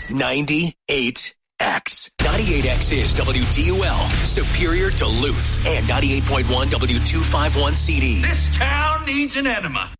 98X. 98X is WDUL, Superior Duluth, and 98.1 W251 CD. This town needs an enema.